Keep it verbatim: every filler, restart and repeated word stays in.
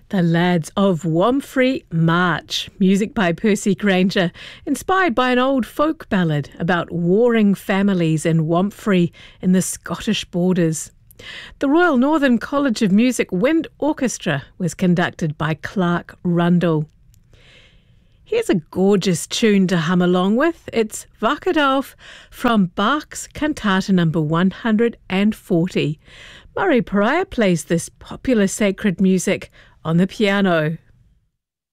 The Lads of Wamphray March, music by Percy Granger, inspired by an old folk ballad about warring families in Wamphray in the Scottish borders. The Royal Northern College of Music Wind Orchestra was conducted by Clark Rundle. Here's a gorgeous tune to hum along with. It's Wackerdauf from Bach's Cantata number one hundred forty. Murray Pariah plays this popular sacred music on the piano.